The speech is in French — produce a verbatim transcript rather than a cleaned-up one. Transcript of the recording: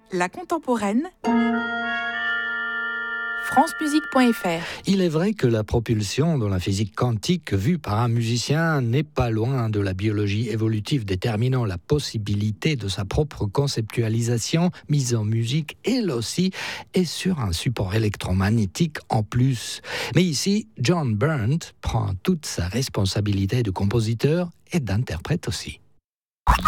La contemporaine, francemusique point f r. Il est vrai que la propulsion dans la physique quantique vue par un musicien n'est pas loin de la biologie évolutive déterminant la possibilité de sa propre conceptualisation mise en musique, elle aussi, et sur un support électromagnétique en plus. Mais ici, John Byrne prend toute sa responsabilité de compositeur et d'interprète aussi.